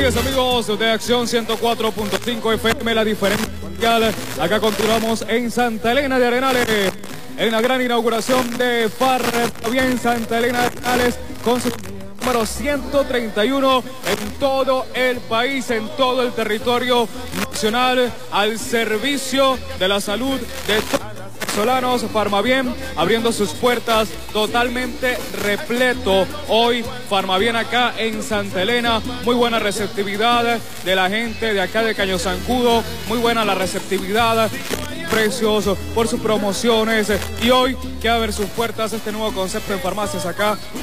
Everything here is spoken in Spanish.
es, amigos de Acción 104.5 FM, la diferencia. Acá continuamos en Santa Elena de Arenales, en la gran inauguración de Farmavien Santa Elena de Arenales, con su número 131 en todo el país, en todo el territorio nacional, al servicio de la salud de todos los venezolanos. Farmavien abriendo sus puertas, totalmente repleto hoy Farmavien acá en Santa Elena. Muy buena receptividad de la gente de acá de Caño Zancudo, muy buena la receptividad, precios por sus promociones, y hoy que abre sus puertas este nuevo concepto en farmacias acá